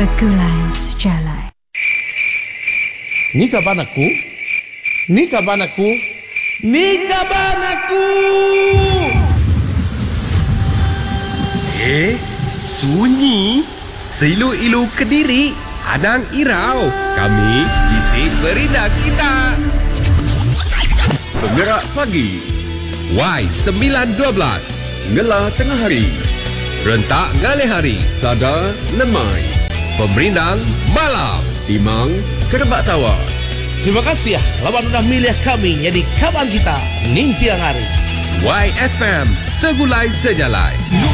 Begulai sejalai. Ni kaban aku? Ni kaban aku? Ni kaban aku? Sunyi. Seilu-ilu Kediri. Anang Irau. Kami isi berita kita. Penggerak pagi. Y912. Ngelah tengah hari. Rentak ngalih hari. Sada lemai. Pemerindang malam. Timang kerebak tawas. Terima kasih ya lawan udah milih kami jadi kaban kita ning tiang hari. YFM Segulai Sejalai.